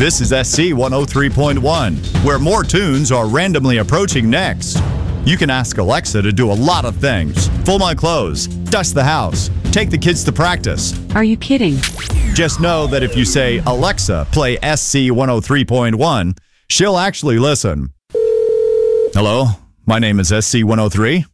This is SC 103.1, where more tunes are randomly approaching next. You can ask Alexa to do a lot of things. Fold my clothes, dust the house, take the kids to practice. Are you kidding? Just know that if you say, Alexa, play SC 103.1, she'll actually listen. Hello, my name is SC 103.